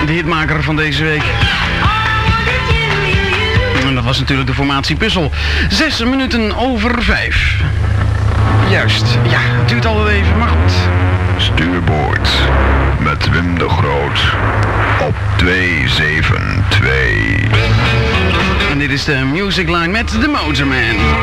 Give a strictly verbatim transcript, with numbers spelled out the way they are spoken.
de hitmaker van deze week. En dat was natuurlijk de formatie Puzzel. Zes minuten over vijf. Juist, ja, het duurt alweer even, maar goed. Stuurboord met Wim de Groot op twee zeven twee. En dit is de Music Line met de Motorman.